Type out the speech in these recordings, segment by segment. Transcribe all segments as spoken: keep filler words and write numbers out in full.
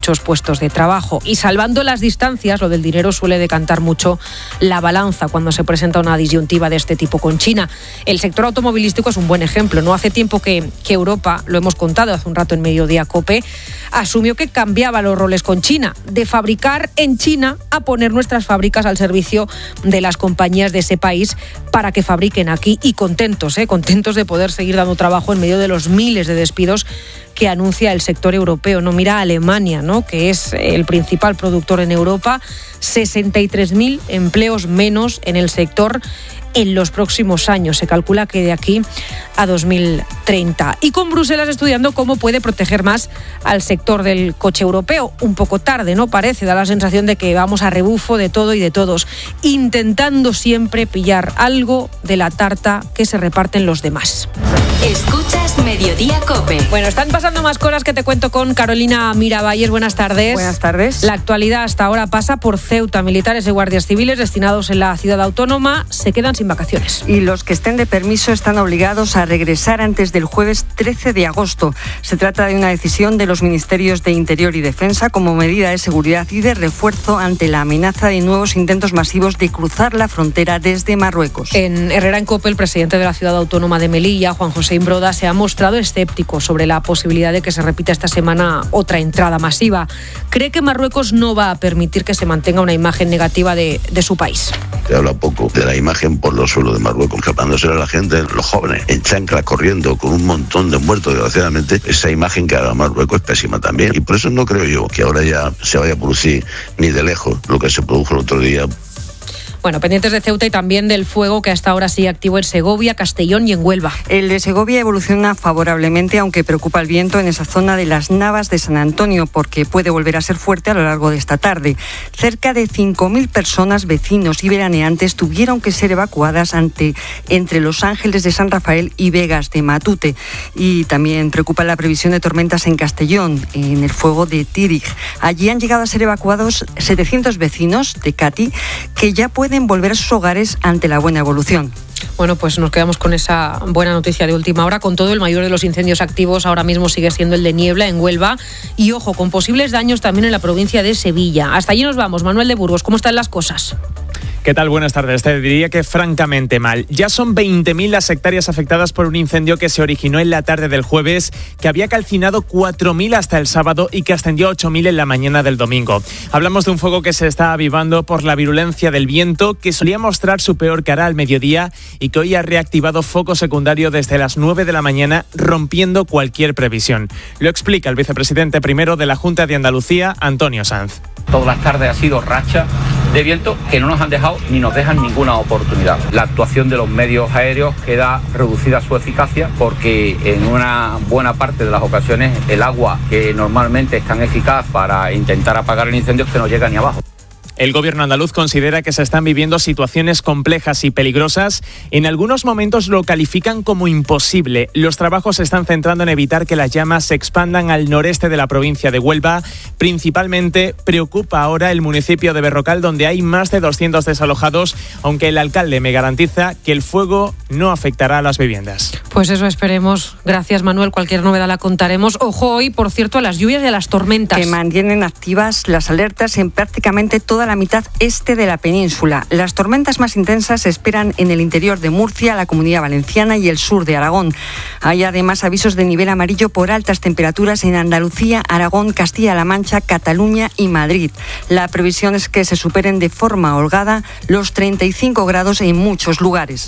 muchos puestos de trabajo. Y salvando las distancias, lo del dinero suele decantar mucho la balanza cuando se presenta una disyuntiva de este tipo con China. El sector automovilístico es un buen ejemplo. No hace tiempo que, que Europa, lo hemos contado hace un rato en Mediodía COPE, asumió que cambiaba los roles con China, de fabricar en China a poner nuestras fábricas al servicio de las compañías de ese país para que fabriquen aquí, y contentos, ¿eh? contentos de poder seguir dando trabajo en medio de los miles de despidos que anuncia el sector europeo. No, mira a Alemania, ¿no?, que es el principal productor en Europa, sesenta y tres mil empleos menos en el sector en los próximos años. Se calcula que de aquí a dos mil treinta. Y con Bruselas estudiando cómo puede proteger más al sector del coche europeo. Un poco tarde, ¿no? Parece, da la sensación de que vamos a rebufo de todo y de todos, intentando siempre pillar algo de la tarta que se reparten los demás. Escuchas Mediodía COPE. Bueno, están pasando más cosas que te cuento con Carolina Miravalles. Buenas tardes. Buenas tardes. La actualidad hasta ahora pasa por Ceuta. Militares y guardias civiles destinados en la ciudad autónoma se quedan sin vacaciones. Y los que estén de permiso están obligados a regresar antes del jueves trece de agosto. Se trata de una decisión de los ministerios de Interior y Defensa como medida de seguridad y de refuerzo ante la amenaza de nuevos intentos masivos de cruzar la frontera desde Marruecos. En Herrera en COPE, el presidente de la ciudad autónoma de Melilla, Juan José Imbroda, se ha mostrado escéptico sobre la posibilidad de que se repita esta semana otra entrada masiva. Cree que Marruecos no va a permitir que se mantenga una imagen negativa de, de su país. Se habla poco de la imagen por los suelos de Marruecos, escapándose a la gente, los jóvenes, en chanclas, corriendo, con un montón de muertos, desgraciadamente. Esa imagen que haga Marruecos es pésima también. Y por eso no creo yo que ahora ya se vaya a producir ni de lejos lo que se produjo el otro día. Bueno, pendientes de Ceuta y también del fuego que hasta ahora sigue activo en Segovia, Castellón y en Huelva. El de Segovia evoluciona favorablemente, aunque preocupa el viento en esa zona de las Navas de San Antonio, porque puede volver a ser fuerte a lo largo de esta tarde. Cerca de cinco mil personas, vecinos y veraneantes tuvieron que ser evacuadas ante, entre Los Ángeles de San Rafael y Vegas de Matute. Y también preocupa la previsión de tormentas en Castellón, en el fuego de Tírig. Allí han llegado a ser evacuados setecientos vecinos de Cati, que ya pueden volver a sus hogares ante la buena evolución. Bueno, pues nos quedamos con esa buena noticia de última hora. Con todo, el mayor de los incendios activos ahora mismo sigue siendo el de Niebla, en Huelva. Y ojo, con posibles daños también en la provincia de Sevilla. Hasta allí nos vamos. Manuel de Burgos, ¿cómo están las cosas? ¿Qué tal? Buenas tardes. Te diría que francamente mal. Ya son veinte mil las hectáreas afectadas por un incendio que se originó en la tarde del jueves, que había calcinado cuatro mil hasta el sábado y que ascendió a ocho mil en la mañana del domingo. Hablamos de un fuego que se está avivando por la virulencia del viento, que solía mostrar su peor cara al mediodía y que hoy ha reactivado foco secundario desde las nueve de la mañana, rompiendo cualquier previsión. Lo explica el vicepresidente primero de la Junta de Andalucía, Antonio Sanz. Todas las tardes ha sido racha de viento que no nos han dejado ni nos dejan ninguna oportunidad. La actuación de los medios aéreos queda reducida su eficacia porque en una buena parte de las ocasiones el agua que normalmente es tan eficaz para intentar apagar el incendio es que no llega ni abajo. El gobierno andaluz considera que se están viviendo situaciones complejas y peligrosas. En algunos momentos lo califican como imposible. Los trabajos se están centrando en evitar que las llamas se expandan al noreste de la provincia de Huelva. Principalmente preocupa ahora el municipio de Berrocal, donde hay más de doscientos desalojados, aunque el alcalde me garantiza que el fuego no afectará a las viviendas. Pues eso esperemos. Gracias, Manuel. Cualquier novedad la contaremos. Ojo hoy, por cierto, a las lluvias y a las tormentas. Que mantienen activas las alertas en prácticamente toda la mitad este de la península. Las tormentas más intensas se esperan en el interior de Murcia, la Comunidad Valenciana y el sur de Aragón. Hay además avisos de nivel amarillo por altas temperaturas en Andalucía, Aragón, Castilla-La Mancha, Cataluña y Madrid. La previsión es que se superen de forma holgada los treinta y cinco grados en muchos lugares.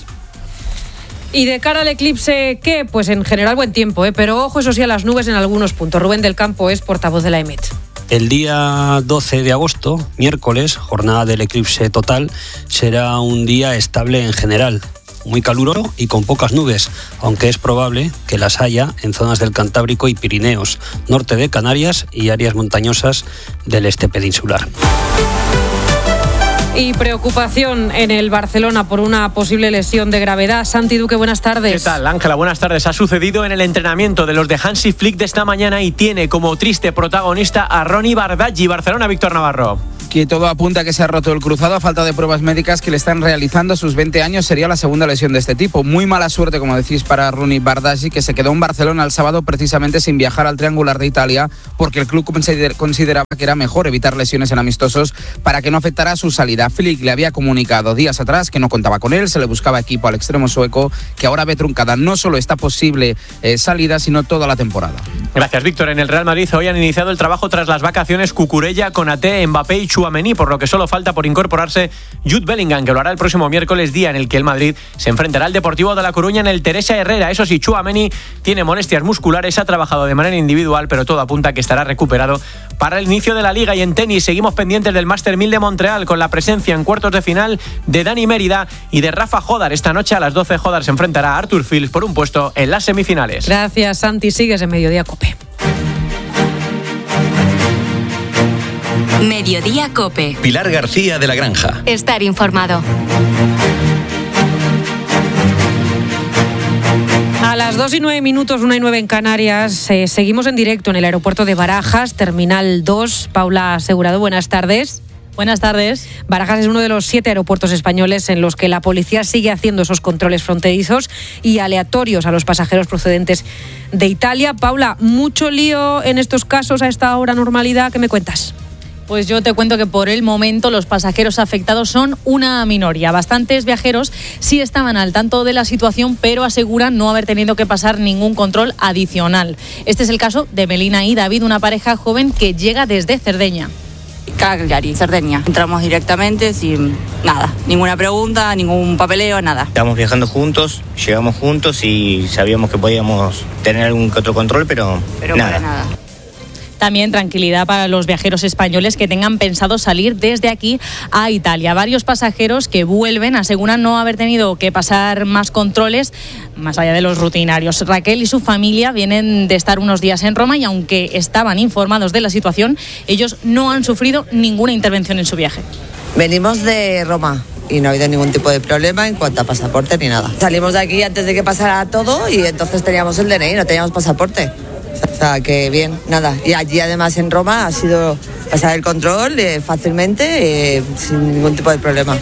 Y de cara al eclipse, ¿qué? Pues en general buen tiempo, ¿eh? Pero ojo, eso sí, a las nubes en algunos puntos. Rubén del Campo es portavoz de la E M E T. El día doce de agosto, miércoles, jornada del eclipse total, será un día estable en general, muy caluroso y con pocas nubes, aunque es probable que las haya en zonas del Cantábrico y Pirineos, norte de Canarias y áreas montañosas del este peninsular. Y preocupación en el Barcelona por una posible lesión de gravedad. Santi Duque, buenas tardes. ¿Qué tal, Ángela? Buenas tardes. Ha sucedido en el entrenamiento de los de Hansi Flick de esta mañana y tiene como triste protagonista a Ronny Bardghji. Barcelona, Víctor Navarro. que todo apunta a que se ha roto el cruzado a falta de pruebas médicas que le están realizando. A sus veinte años sería la segunda lesión de este tipo. Muy mala suerte, como decís, para Rooney Bardghji, que se quedó en Barcelona el sábado precisamente sin viajar al Triangular de Italia, porque el club consideraba que era mejor evitar lesiones en amistosos para que no afectara su salida. Flick le había comunicado días atrás que no contaba con él, se le buscaba equipo al extremo sueco, que ahora ve truncada no solo esta posible eh, salida, sino toda la temporada. Gracias, Víctor. En el Real Madrid hoy han iniciado el trabajo tras las vacaciones Cucurella, Konaté, Mbappé y Tchouaméni, por lo que solo falta por incorporarse Jude Bellingham, que lo hará el próximo miércoles, día en el que el Madrid se enfrentará al Deportivo de La Coruña en el Teresa Herrera. Eso sí, Tchouaméni tiene molestias musculares, ha trabajado de manera individual, pero todo apunta a que estará recuperado para el inicio de la Liga. Y en tenis seguimos pendientes del Master mil de Montreal, con la presencia en cuartos de final de Dani Mérida y de Rafa Jodar. Esta noche a las doce Jodar se enfrentará a Arthur Fils por un puesto en las semifinales. Gracias, Santi. Sigues en Mediodía Cope. Mediodía Cope. Pilar García de la Granja. Estar informado. A las dos y nueve minutos, una y nueve en Canarias, eh, seguimos en directo en el aeropuerto de Barajas, Terminal dos. Paula Asegurado, buenas tardes. Buenas tardes. Barajas es uno de los siete aeropuertos españoles en los que la policía sigue haciendo esos controles fronterizos y aleatorios a los pasajeros procedentes de Italia. Paula, mucho lío en estos casos a esta hora normalidad. ¿Qué me cuentas? Pues yo te cuento que por el momento los pasajeros afectados son una minoría. Bastantes viajeros sí estaban al tanto de la situación, pero aseguran no haber tenido que pasar ningún control adicional. Este es el caso de Melina y David, una pareja joven que llega desde Cerdeña. Cagliari, Cerdeña. Entramos directamente sin nada, ninguna pregunta, ningún papeleo, nada. Estábamos viajando juntos, llegamos juntos y sabíamos que podíamos tener algún que otro control, pero, pero nada. Para nada. También tranquilidad para los viajeros españoles que tengan pensado salir desde aquí a Italia. Varios pasajeros que vuelven aseguran no haber tenido que pasar más controles más allá de los rutinarios. Raquel y su familia vienen de estar unos días en Roma y aunque estaban informados de la situación, ellos no han sufrido ninguna intervención en su viaje. Venimos de Roma y no ha habido ningún tipo de problema en cuanto a pasaporte ni nada. Salimos de aquí antes de que pasara todo y entonces teníamos el D N I, no teníamos pasaporte. O sea, que bien, nada. Y allí además en Roma ha sido pasar el control eh, fácilmente, eh, sin ningún tipo de problema.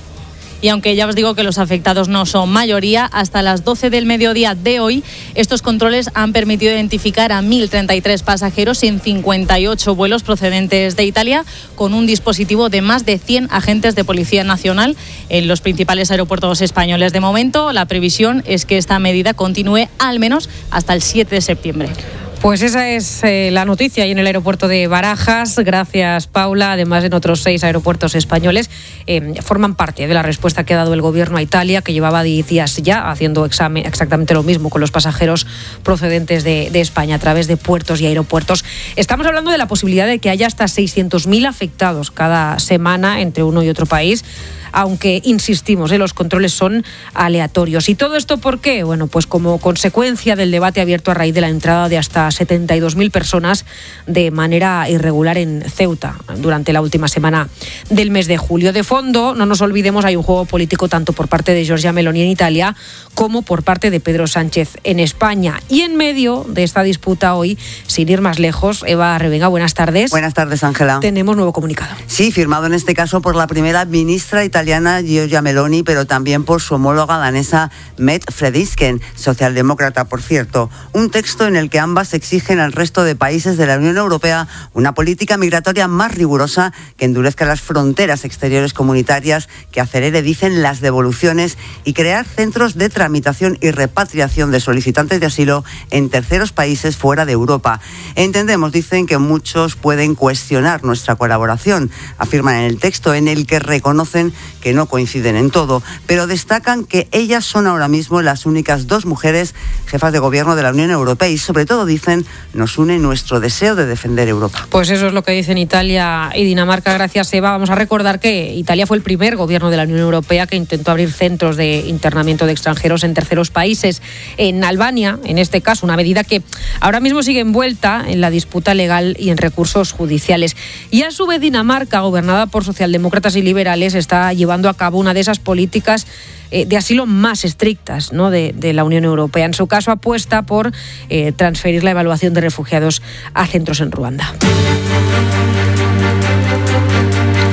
Y aunque ya os digo que los afectados no son mayoría, hasta las doce del mediodía de hoy, estos controles han permitido identificar a mil treinta y tres pasajeros en cincuenta y ocho vuelos procedentes de Italia, con un dispositivo de más de cien agentes de Policía Nacional en los principales aeropuertos españoles. De momento, la previsión es que esta medida continúe al menos hasta el siete de septiembre. Pues esa es eh, la noticia ahí en el aeropuerto de Barajas. Gracias, Paula. Además, en otros seis aeropuertos españoles eh, forman parte de la respuesta que ha dado el gobierno a Italia, que llevaba diez días ya haciendo examen, exactamente lo mismo con los pasajeros procedentes de, de España a través de puertos y aeropuertos. Estamos hablando de la posibilidad de que haya hasta seiscientos mil afectados cada semana entre uno y otro país, aunque insistimos, ¿eh? los controles son aleatorios. ¿Y todo esto por qué? Bueno, pues como consecuencia del debate abierto a raíz de la entrada de hasta setenta y dos mil personas de manera irregular en Ceuta durante la última semana del mes de julio. De fondo, no nos olvidemos, hay un juego político tanto por parte de Giorgia Meloni en Italia como por parte de Pedro Sánchez en España. Y en medio de esta disputa hoy, sin ir más lejos, Eva Revenga, buenas tardes. Buenas tardes, Ángela. Tenemos nuevo comunicado. Sí, firmado en este caso por la primera ministra italiana italiana Giorgia Meloni, pero también por su homóloga danesa Mette Frederiksen, socialdemócrata, por cierto. Un texto en el que ambas exigen al resto de países de la Unión Europea una política migratoria más rigurosa que endurezca las fronteras exteriores comunitarias, que acelere, dicen, las devoluciones y crear centros de tramitación y repatriación de solicitantes de asilo en terceros países fuera de Europa. Entendemos, dicen, que muchos pueden cuestionar nuestra colaboración, afirman en el texto, en el que reconocen que no coinciden en todo, pero destacan que ellas son ahora mismo las únicas dos mujeres jefas de gobierno de la Unión Europea y sobre todo, dicen, nos une nuestro deseo de defender Europa. Pues eso es lo que dicen Italia y Dinamarca. Gracias, Eva. Vamos a recordar que Italia fue el primer gobierno de la Unión Europea que intentó abrir centros de internamiento de extranjeros en terceros países. En Albania, en este caso, una medida que ahora mismo sigue envuelta en la disputa legal y en recursos judiciales. Y a su vez Dinamarca, gobernada por socialdemócratas y liberales, está llevando a cabo una de esas políticas eh, de asilo más estrictas, ¿no?, de, de la Unión Europea. En su caso apuesta por eh, transferir la evaluación de refugiados a centros en Ruanda.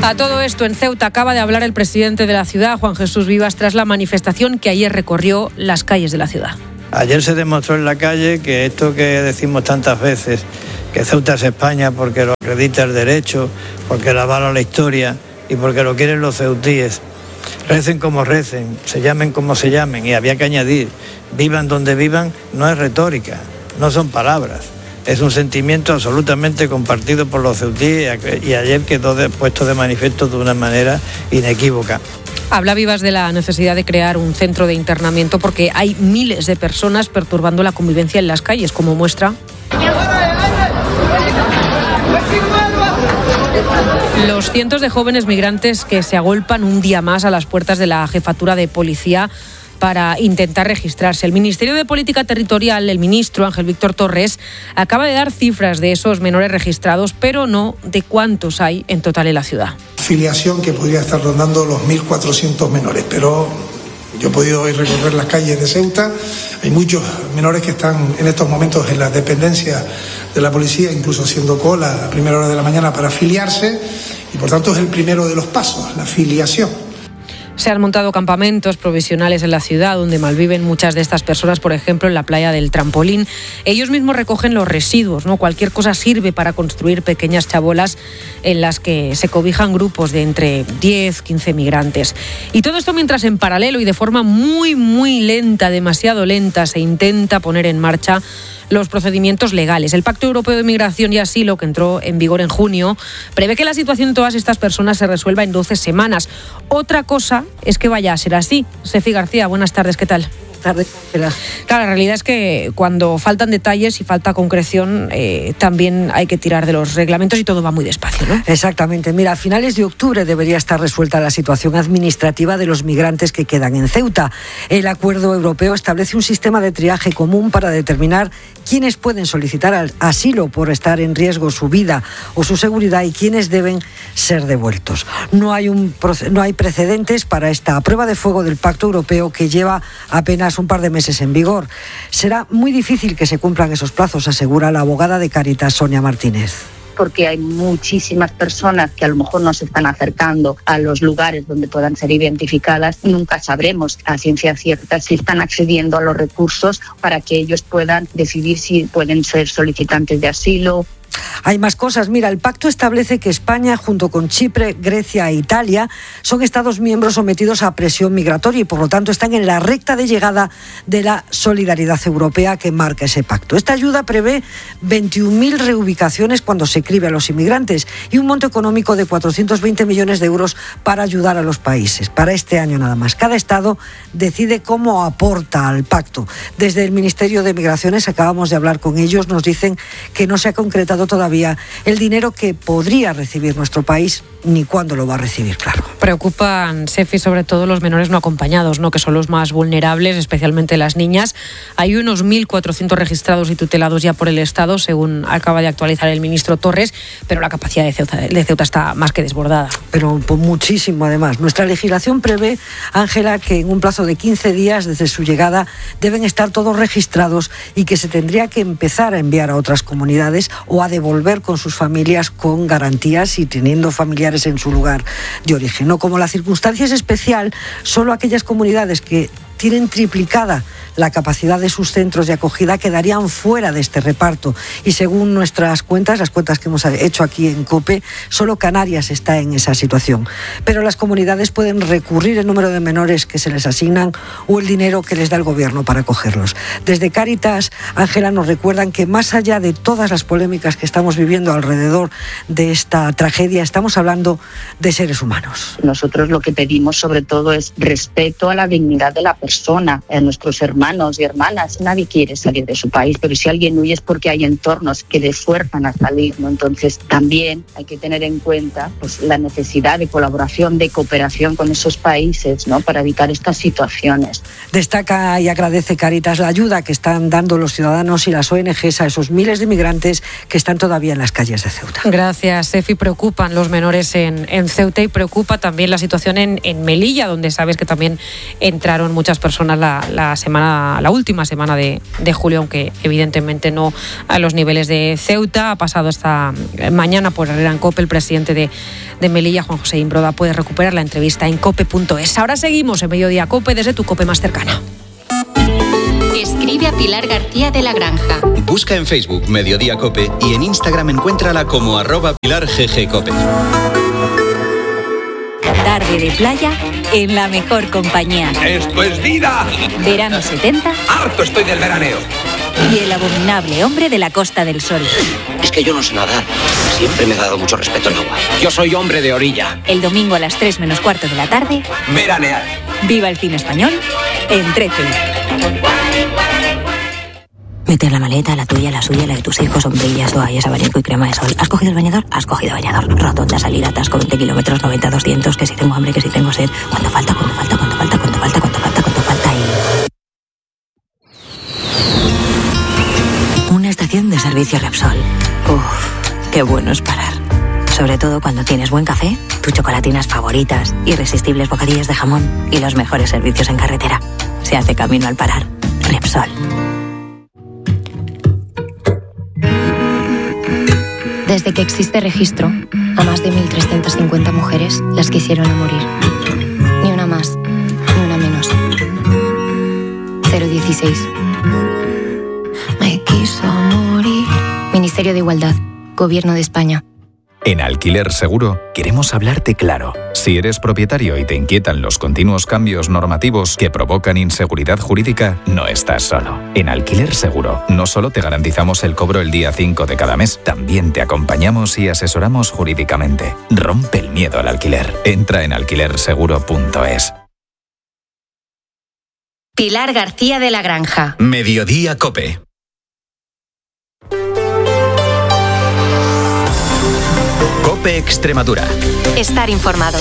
A todo esto, en Ceuta acaba de hablar el presidente de la ciudad, Juan Jesús Vivas, tras la manifestación que ayer recorrió las calles de la ciudad. Ayer se demostró en la calle que esto que decimos tantas veces, que Ceuta es España porque lo acredita el derecho, porque la avala la historia y porque lo quieren los ceutíes. Recen como recen, se llamen como se llamen, y había que añadir, vivan donde vivan, no es retórica, no son palabras. Es un sentimiento absolutamente compartido por los ceutíes y ayer quedó puesto de manifiesto de una manera inequívoca. Habla Vivas de la necesidad de crear un centro de internamiento porque hay miles de personas perturbando la convivencia en las calles, como muestra los cientos de jóvenes migrantes que se agolpan un día más a las puertas de la jefatura de policía para intentar registrarse. El Ministerio de Política Territorial, el ministro Ángel Víctor Torres, acaba de dar cifras de esos menores registrados, pero no de cuántos hay en total en la ciudad. Filiación que podría estar rondando los mil cuatrocientos menores, pero yo he podido hoy recorrer las calles de Ceuta. Hay muchos menores que están en estos momentos en las dependencias de la policía, incluso haciendo cola a primera hora de la mañana para afiliarse, y por tanto es el primero de los pasos, la filiación. Se han montado campamentos provisionales en la ciudad donde malviven muchas de estas personas, por ejemplo, en la playa del Trampolín. Ellos mismos recogen los residuos, ¿no? Cualquier cosa sirve para construir pequeñas chabolas en las que se cobijan grupos de entre diez, quince migrantes. Y todo esto mientras en paralelo y de forma muy, muy lenta, demasiado lenta, se intenta poner en marcha los procedimientos legales. El Pacto Europeo de Migración y Asilo, que entró en vigor en junio, prevé que la situación de todas estas personas se resuelva en doce semanas. Otra cosa es que vaya a ser así. Sefi García, buenas tardes, ¿qué tal? Tardes. Claro, la realidad es que cuando faltan detalles y falta concreción, eh, también hay que tirar de los reglamentos y todo va muy despacio, ¿no? Exactamente. Mira, a finales de octubre debería estar resuelta la situación administrativa de los migrantes que quedan en Ceuta. El acuerdo europeo establece un sistema de triaje común para determinar quiénes pueden solicitar asilo por estar en riesgo su vida o su seguridad y quiénes deben ser devueltos. No hay, un, no hay precedentes para esta prueba de fuego del Pacto Europeo que lleva apenas un par de meses en vigor. Será muy difícil que se cumplan esos plazos, asegura la abogada de Cáritas, Sonia Martínez. Porque hay muchísimas personas que a lo mejor no se están acercando a los lugares donde puedan ser identificadas. Nunca sabremos a ciencia cierta si están accediendo a los recursos para que ellos puedan decidir si pueden ser solicitantes de asilo. Hay más cosas. Mira, el pacto establece que España, junto con Chipre, Grecia e Italia, son estados miembros sometidos a presión migratoria y, por lo tanto, están en la recta de llegada de la solidaridad europea que marca ese pacto. Esta ayuda prevé veintiún mil reubicaciones cuando se cribe a los inmigrantes y un monto económico de cuatrocientos veinte millones de euros para ayudar a los países. Para este año nada más. Cada estado decide cómo aporta al pacto. Desde el Ministerio de Migraciones, acabamos de hablar con ellos, nos dicen que no se ha concretado todavía el dinero que podría recibir nuestro país ni cuándo lo va a recibir, claro. Preocupan, Sefi, sobre todo los menores no acompañados, ¿no? Que son los más vulnerables, especialmente las niñas. Hay unos mil cuatrocientos registrados y tutelados ya por el Estado, según acaba de actualizar el ministro Torres, pero la capacidad de Ceuta, de Ceuta está más que desbordada. Pero pues, muchísimo, además. Nuestra legislación prevé, Ángela, que en un plazo de quince días desde su llegada deben estar todos registrados y que se tendría que empezar a enviar a otras comunidades o a devolver con sus familias con garantías y teniendo familiares en su lugar de origen. No, como la circunstancia es especial, solo aquellas comunidades que tienen triplicada la capacidad de sus centros de acogida quedarían fuera de este reparto. Y según nuestras cuentas, las cuentas que hemos hecho aquí en COPE, solo Canarias está en esa situación. Pero las comunidades pueden recurrir el número de menores que se les asignan o el dinero que les da el gobierno para acogerlos. Desde Cáritas, Ángela, nos recuerdan que más allá de todas las polémicas que estamos viviendo alrededor de esta tragedia, estamos hablando de seres humanos. Nosotros lo que pedimos sobre todo es respeto a la dignidad de la persona, a nuestros hermanos y hermanas. Nadie quiere salir de su país, pero si alguien huye es porque hay entornos que le fuerzan a salir, ¿no? Entonces también hay que tener en cuenta pues, la necesidad de colaboración, de cooperación con esos países, ¿no? Para evitar estas situaciones. Destaca y agradece Cáritas la ayuda que están dando los ciudadanos y las O N Ges a esos miles de migrantes que están todavía en las calles de Ceuta. Gracias, Sefi. Preocupan los menores en, en Ceuta y preocupa también la situación en, en Melilla, donde sabes que también entraron muchas doscientas personas la, la semana, la última semana de, de julio, aunque evidentemente no a los niveles de Ceuta. Ha pasado esta mañana por Herrera en COPE el presidente de, de Melilla, Juan José Imbroda. Puedes recuperar la entrevista en cope punto es. Ahora seguimos en Mediodía COPE desde tu COPE más cercana. Escribe a Pilar García de la Granja. Busca en Facebook Mediodía COPE y en Instagram encuéntrala como arroba Pilar G G COPE. Tarde de playa en la mejor compañía. ¡Esto es vida! Verano setenta. ¡Harto estoy del veraneo! Y el abominable hombre de la Costa del Sol. Es que yo no sé nadar. Siempre me ha dado mucho respeto el agua. Yo soy hombre de orilla. El domingo a las tres menos cuarto de la tarde. Veranear. Viva el cine español en trece. Meter la maleta, la tuya, la suya, la de tus hijos, sombrillas, toallas, abanico y crema de sol. ¿Has cogido el bañador? Has cogido bañador. Rotonda, salir, atasco, veinte kilómetros, noventa, doscientos, que si tengo hambre, que si tengo sed. ¿Cuánto falta? ¿Cuánto falta? ¿Cuánto falta? ¿Cuánto falta? ¿Cuánto falta? ¿Cuánto falta? Y... una estación de servicio Repsol. Uf, qué bueno es parar. Sobre todo cuando tienes buen café, tus chocolatinas favoritas, irresistibles bocadillos de jamón y los mejores servicios en carretera. Se hace camino al parar. Repsol. Desde que existe registro, a más de mil trescientas cincuenta mujeres las quisieron a morir. Ni una más, ni una menos. cero dieciséis. Me quiso morir. Ministerio de Igualdad, Gobierno de España. En Alquiler Seguro queremos hablarte claro. Si eres propietario y te inquietan los continuos cambios normativos que provocan inseguridad jurídica, no estás solo. En Alquiler Seguro no solo te garantizamos el cobro el día cinco de cada mes, también te acompañamos y asesoramos jurídicamente. Rompe el miedo al alquiler. Entra en alquiler seguro punto es. Pilar García de la Granja. Mediodía COPE. COPE Extremadura. Estar informado.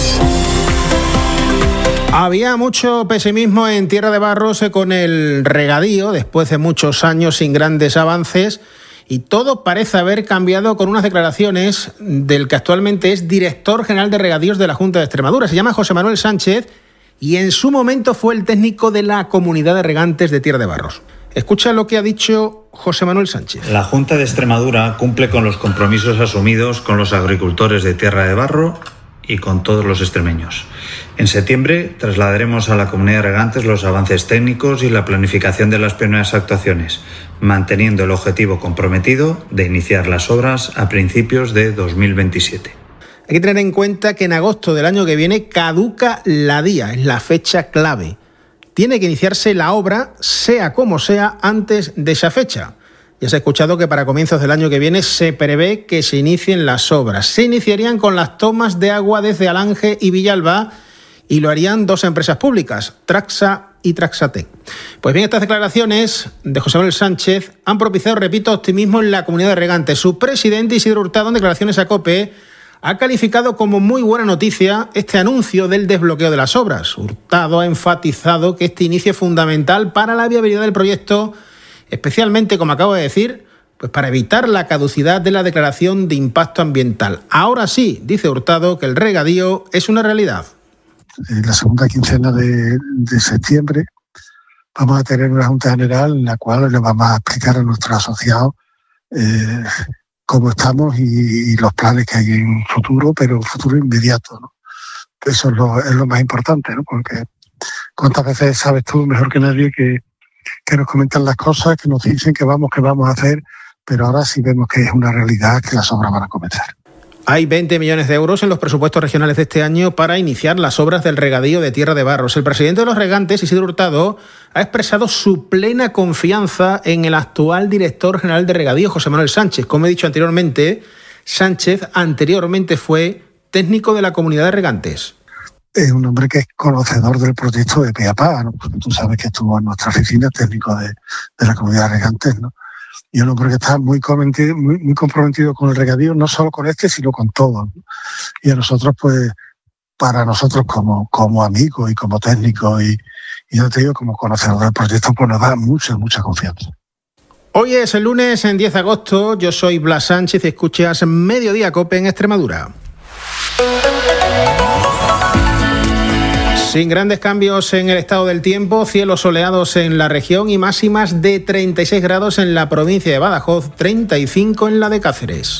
Había mucho pesimismo en Tierra de Barros con el regadío, después de muchos años sin grandes avances, y todo parece haber cambiado con unas declaraciones del que actualmente es director general de regadíos de la Junta de Extremadura. Se llama José Manuel Sánchez y en su momento fue el técnico de la Comunidad de Regantes de Tierra de Barros. Escucha lo que ha dicho José Manuel Sánchez. La Junta de Extremadura cumple con los compromisos asumidos con los agricultores de Tierra de Barro y con todos los extremeños. En septiembre trasladaremos a la Comunidad de Regantes los avances técnicos y la planificación de las primeras actuaciones, manteniendo el objetivo comprometido de iniciar las obras a principios de dos mil veintisiete. Hay que tener en cuenta que en agosto del año que viene caduca la día, es la fecha clave. Tiene que iniciarse la obra, sea como sea, antes de esa fecha. Ya se ha escuchado que para comienzos del año que viene se prevé que se inicien las obras. Se iniciarían con las tomas de agua desde Alange y Villalba y lo harían dos empresas públicas, Traxa y Traxatec. Pues bien, estas declaraciones de José Manuel Sánchez han propiciado, repito, optimismo en la Comunidad de Regantes. Su presidente, Isidro Hurtado, en declaraciones a COPE, ha calificado como muy buena noticia este anuncio del desbloqueo de las obras. Hurtado ha enfatizado que este inicio es fundamental para la viabilidad del proyecto, especialmente, como acabo de decir, pues para evitar la caducidad de la declaración de impacto ambiental. Ahora sí, dice Hurtado, que el regadío es una realidad. En la segunda quincena de, de septiembre vamos a tener una Junta General en la cual le vamos a explicar a nuestros asociados eh, cómo estamos y, y los planes que hay en futuro, pero en futuro inmediato, ¿no? Eso es lo, es lo más importante, ¿no? Porque cuántas veces sabes tú mejor que nadie que, que nos comentan las cosas, que nos dicen que vamos, que vamos a hacer, pero ahora sí vemos que es una realidad, que las obras van a comenzar. Hay veinte millones de euros en los presupuestos regionales de este año para iniciar las obras del regadío de Tierra de Barros. El presidente de los Regantes, Isidro Hurtado, ha expresado su plena confianza en el actual director general de regadío, José Manuel Sánchez. Como he dicho anteriormente, Sánchez anteriormente fue técnico de la Comunidad de Regantes. Es un hombre que es conocedor del proyecto de pe a pa, ¿no? Porque tú sabes que estuvo en nuestra oficina, técnico de, de la Comunidad de Regantes, ¿no? Y un hombre que está muy comprometido, muy, muy comprometido con el regadío, no solo con este, sino con todo, ¿no? Y a nosotros, pues, para nosotros como, como amigos y como técnicos y, y yo te digo, como conocedor del proyecto, pues nos da mucha, mucha confianza. Hoy es el lunes, en diez de agosto, yo soy Blas Sánchez y escuchas Mediodía COPE en Extremadura. Sin grandes cambios en el estado del tiempo, cielos soleados en la región y máximas de treinta y seis grados en la provincia de Badajoz, treinta y cinco en la de Cáceres.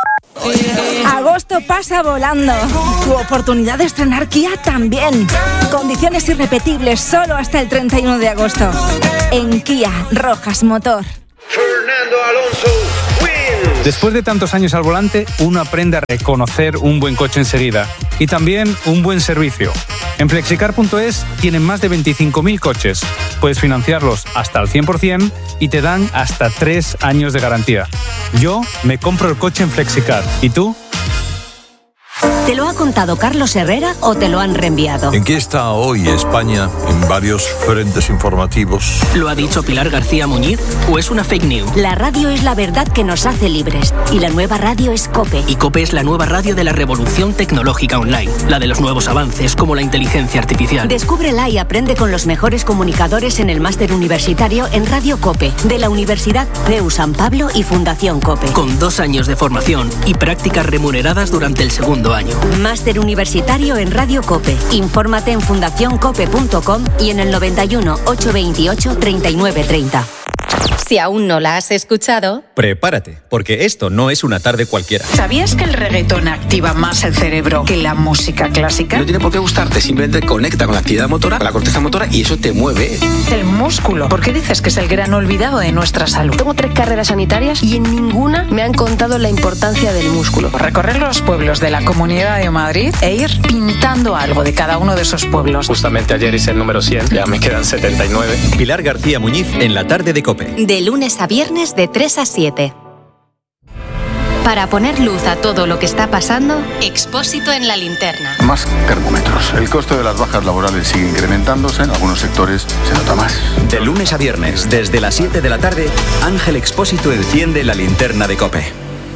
Agosto pasa volando. Tu oportunidad de estrenar Kia también. Condiciones irrepetibles solo hasta el treinta y uno de agosto. En Kia, Rojas Motor. Fernando Alonso wins. Después de tantos años al volante, uno aprende a reconocer un buen coche enseguida. Y también un buen servicio. En flexicar punto es tienen más de veinticinco mil coches. Puedes financiarlos hasta al cien por ciento y te dan hasta tres años de garantía. Yo me compro el coche en Flexicar. ¿Y tú? ¿Te lo ha contado Carlos Herrera o te lo han reenviado? ¿En qué está hoy España en varios frentes informativos? ¿Lo ha dicho Pilar García Muñiz o es una fake news? La radio es la verdad que nos hace libres y la nueva radio es COPE. Y COPE es la nueva radio de la revolución tecnológica online, la de los nuevos avances como la inteligencia artificial. Descúbrela y aprende con los mejores comunicadores en el máster universitario en Radio COPE de la Universidad C E U San Pablo y Fundación COPE. Con dos años de formación y prácticas remuneradas durante el segundo año. Máster universitario en Radio COPE. Infórmate en fundación cope punto com y en el noventa y uno, ochocientos veintiocho, treinta y nueve treinta. Si aún no la has escuchado, prepárate, porque esto no es una tarde cualquiera. ¿Sabías que el reggaetón activa más el cerebro que la música clásica? No tiene por qué gustarte, simplemente conecta con la actividad motora, con la corteza motora y eso te mueve. El músculo. ¿Por qué dices que es el gran olvidado de nuestra salud? Tengo tres carreras sanitarias y en ninguna me han contado la importancia del músculo. Recorrer los pueblos de la Comunidad de Madrid e ir pintando algo de cada uno de esos pueblos. Justamente ayer hice el número cien, ya me quedan setenta y nueve. Pilar García Muñiz en la tarde de COPE. De lunes a viernes de tres a siete. Para poner luz a todo lo que está pasando, Expósito en la linterna. Más termómetros. El coste de las bajas laborales sigue incrementándose. En algunos sectores se nota más. De lunes a viernes, desde las siete de la tarde, Ángel Expósito enciende la linterna de COPE.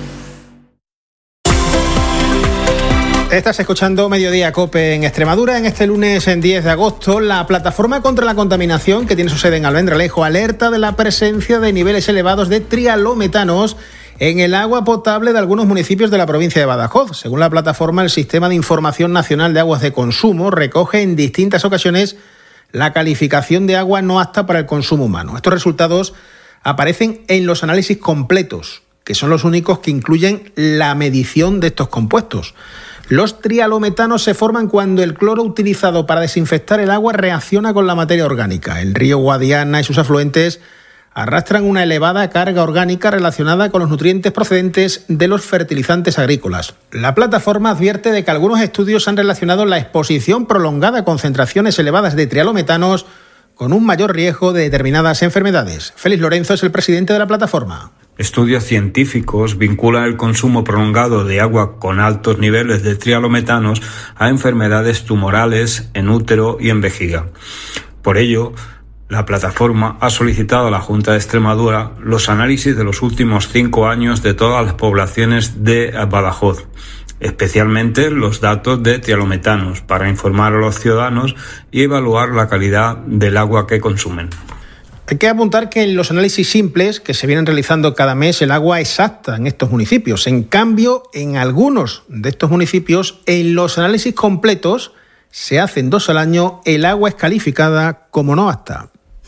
Estás escuchando Mediodía COPE en Extremadura. En este lunes, en diez de agosto, la plataforma contra la contaminación, que tiene su sede en Almendralejo, alerta de la presencia de niveles elevados de trialometanos en el agua potable de algunos municipios de la provincia de Badajoz. Según la plataforma, el Sistema de Información Nacional de Aguas de Consumo recoge en distintas ocasiones la calificación de agua no apta para el consumo humano. Estos resultados aparecen en los análisis completos, que son los únicos que incluyen la medición de estos compuestos. Los trialometanos se forman cuando el cloro utilizado para desinfectar el agua reacciona con la materia orgánica. El río Guadiana y sus afluentes arrastran una elevada carga orgánica relacionada con los nutrientes procedentes de los fertilizantes agrícolas. La plataforma advierte de que algunos estudios han relacionado la exposición prolongada a concentraciones elevadas de trialometanos con un mayor riesgo de determinadas enfermedades. Félix Lorenzo es el presidente de la plataforma. Estudios científicos vinculan el consumo prolongado de agua con altos niveles de trialometanos a enfermedades tumorales en útero y en vejiga. Por ello, la plataforma ha solicitado a la Junta de Extremadura los análisis de los últimos cinco años de todas las poblaciones de Badajoz, especialmente los datos de trialometanos, para informar a los ciudadanos y evaluar la calidad del agua que consumen. Hay que apuntar que en los análisis simples que se vienen realizando cada mes el agua es apta en estos municipios. En cambio, en algunos de estos municipios, en los análisis completos, se hacen dos al año, el agua es calificada como no apta.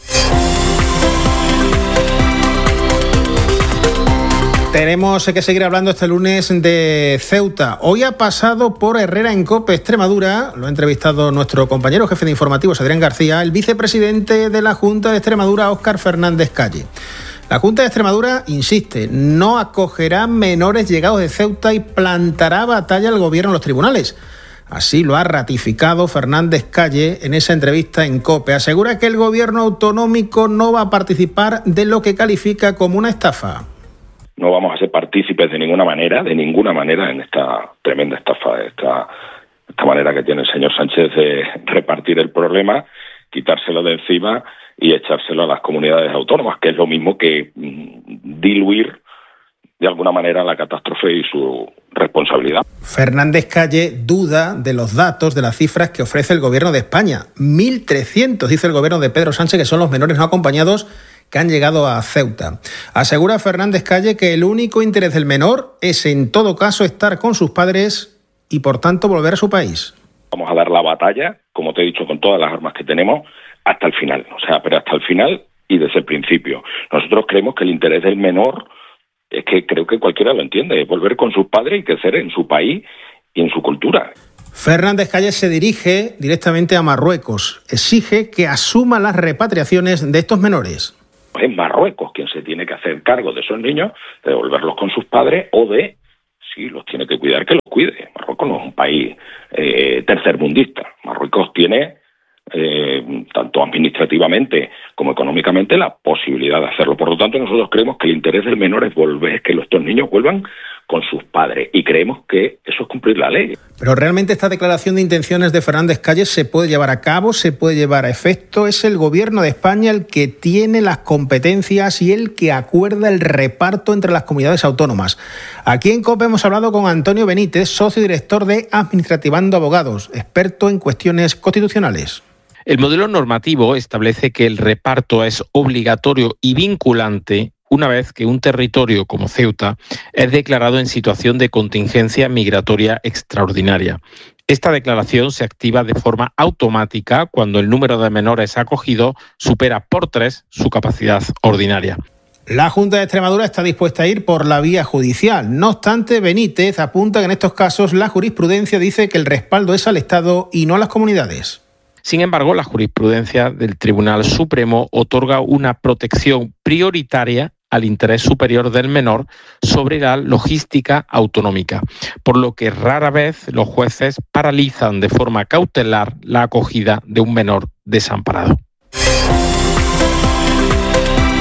Tenemos que seguir hablando este lunes de Ceuta. Hoy ha pasado por Herrera en COPE Extremadura, lo ha entrevistado nuestro compañero jefe de informativos, Adrián García, el vicepresidente de la Junta de Extremadura, Óscar Fernández Calle. La Junta de Extremadura insiste, no acogerá menores llegados de Ceuta y plantará batalla al gobierno en los tribunales. Así lo ha ratificado Fernández Calle en esa entrevista en COPE. Asegura que el gobierno autonómico no va a participar de lo que califica como una estafa. No vamos a ser partícipes de ninguna manera, de ninguna manera, en esta tremenda estafa, esta, esta manera que tiene el señor Sánchez de repartir el problema, quitárselo de encima y echárselo a las comunidades autónomas, que es lo mismo que mm, diluir de alguna manera la catástrofe y su responsabilidad. Fernández Calle duda de los datos, de las cifras que ofrece el gobierno de España. mil trescientos, dice el gobierno de Pedro Sánchez, que son los menores no acompañados que han llegado a Ceuta. Asegura Fernández Calle que el único interés del menor es, en todo caso, estar con sus padres y, por tanto, volver a su país. Vamos a dar la batalla como te he dicho, con todas las armas que tenemos, hasta el final. O sea, pero hasta el final y desde el principio. Nosotros creemos que el interés del menor, es que creo que cualquiera lo entiende, es volver con sus padres y crecer en su país y en su cultura. Fernández Calles se dirige directamente a Marruecos. Exige que asuma las repatriaciones de estos menores. Es Marruecos quien se tiene que hacer cargo de esos niños, de devolverlos con sus padres o de, si los tiene que cuidar, que los cuide. Marruecos no es un país eh, tercermundista. Marruecos tiene, eh, tanto administrativamente como económicamente, la posibilidad de hacerlo. Por lo tanto, nosotros creemos que el interés del menor es volver, que estos niños vuelvan con sus padres, y creemos que eso es cumplir la ley. Pero realmente esta declaración de intenciones de Fernández Calles se puede llevar a cabo, se puede llevar a efecto. Es el Gobierno de España el que tiene las competencias y el que acuerda el reparto entre las comunidades autónomas. Aquí en COPE hemos hablado con Antonio Benítez, socio director de Administrativando Abogados, experto en cuestiones constitucionales. El modelo normativo establece que el reparto es obligatorio y vinculante una vez que un territorio como Ceuta es declarado en situación de contingencia migratoria extraordinaria. Esta declaración se activa de forma automática cuando el número de menores acogidos supera por tres su capacidad ordinaria. La Junta de Extremadura está dispuesta a ir por la vía judicial. No obstante, Benítez apunta que en estos casos la jurisprudencia dice que el respaldo es al Estado y no a las comunidades. Sin embargo, la jurisprudencia del Tribunal Supremo otorga una protección prioritaria al interés superior del menor sobre la logística autonómica, por lo que rara vez los jueces paralizan de forma cautelar la acogida de un menor desamparado.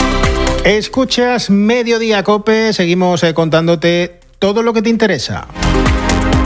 Escuchas Mediodía COPE, seguimos eh, contándote todo lo que te interesa.